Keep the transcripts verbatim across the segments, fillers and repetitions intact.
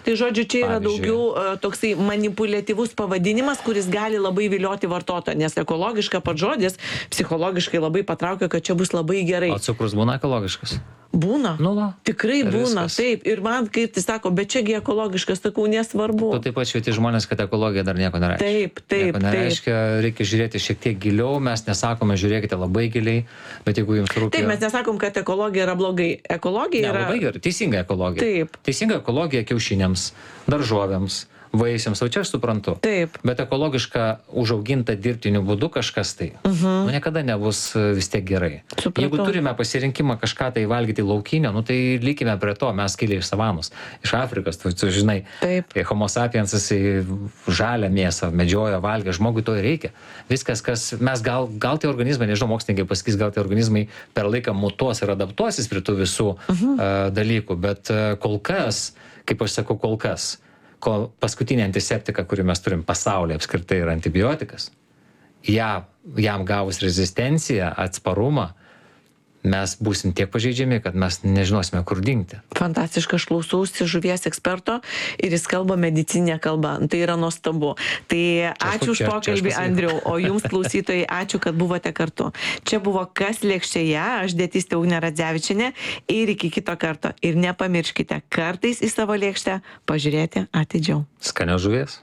Tai žodžiu, čia yra Pavyzdžiui. daugiau uh, toksai manipuliatyvus pavadinimas, kuris gali labai vilioti vartotoją, nes ekologiška pats žodis psichologiškai labai patraukia, kad čia bus labai gerai. O cukrus būna ekologiškas? Būna. Nu, va. Tikrai Ir būna, viskas. taip. Ir man, kai tai sako, bet čiagi ekologiškas, sakau, nesvarbu. Tu taip pat švieti žmonės, kad ekologija dar nieko nereiškia. Taip, taip, Nieko nereiškia, reikia žiūrėti šiek tiek giliau, mes nesakome, žiūrėkite labai giliai, bet jeigu jums rūpi... Taip, mes nesakom, kad ekologija yra blogai. Ekologija Ne, yra... labai gerai, teisinga ekologija. Taip. Teisinga ekologija kiaušiniams, daržovėms, vaisiams, o čia aš suprantu. Taip. Bet ekologiška užauginta dirbtiniu būdu kažkas tai, Mhm. nu, niekada nebus e, vis tiek gerai. Supratau. Jeigu turime pasirinkimą kažką tai valgyti laukinio, nu tai likime prie to, mes kilę iš savanos, iš Afrikos, tu, tu žinai, Taip. kai homo sapiensas į žalią mėsą medžiojo, valgė, žmogui to ir reikia. Viskas, kas mes gal, gal tie organizmai, nežinau, mokslininkai pasakys, gal tie organizmai per laiką mutuos ir adaptuosis prie tų visų uh, dalykų, bet uh, kol kas, kaip aš sakau, kol kas, ko paskutinė antiseptika, kurį mes turim pasaulyje apskritai, yra antibiotikas. Ja, jam gavus rezistenciją, atsparumą, mes būsim tiek pažeidžiami, kad mes nežinosime, kur dingti. Fantastiška, aš klausausi žuvies eksperto ir jis kalba medicinė kalba. Tai yra nuostabu. Tai ačiū už čia- čia aš pokalbį, pasakau. Andriau, o jums klausytojai, ačiū, kad buvote kartu. Čia buvo Kas lėkštėje, aš dietistė Ugnė Radzevičienė ir iki kito karto. Ir nepamirškite kartais į savo lėkštę pažiūrėti atidžiau. Skanios žuvies.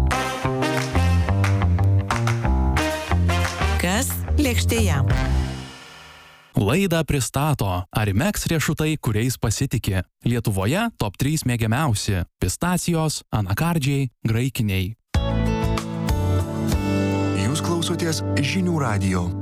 Kas lėkštėje? Laidą pristato Arimex riešutai, kuriais pasitikė. Lietuvoje top trys mėgiamiausi – pistacijos, anakardžiai, graikiniai. Jūs klausotės Žinių radijo.